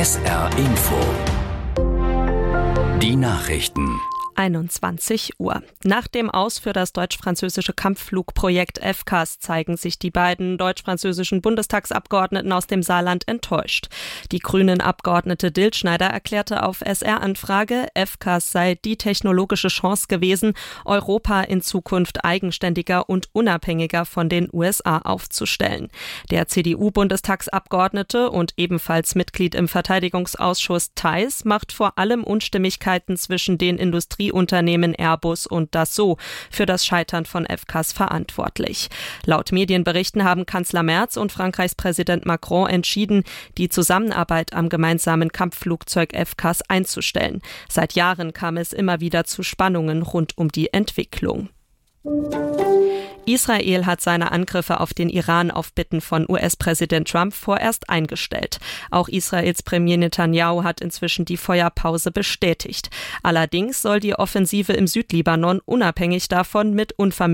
SR Info. Die Nachrichten. 21 Uhr. Nach dem Aus für das deutsch-französische Kampfflugprojekt FCAS zeigen sich die beiden deutsch-französischen Bundestagsabgeordneten aus dem Saarland enttäuscht. Die Grünen-Abgeordnete Diltschneider erklärte auf SR-Anfrage, FCAS sei die technologische Chance gewesen, Europa in Zukunft eigenständiger und unabhängiger von den USA aufzustellen. Der CDU-Bundestagsabgeordnete und ebenfalls Mitglied im Verteidigungsausschuss Theis macht vor allem Unstimmigkeiten zwischen den Industrieunternehmen Airbus und Dassault für das Scheitern von FCAS verantwortlich. Laut Medienberichten haben Kanzler Merz und Frankreichs Präsident Macron entschieden, die Zusammenarbeit am gemeinsamen Kampfflugzeug FCAS einzustellen. Seit Jahren kam es immer wieder zu Spannungen rund um die Entwicklung. Israel hat seine Angriffe auf den Iran auf Bitten von US-Präsident Trump vorerst eingestellt. Auch Israels Premier Netanyahu hat inzwischen die Feuerpause bestätigt. Allerdings soll die Offensive im Südlibanon unabhängig davon mit unvermindert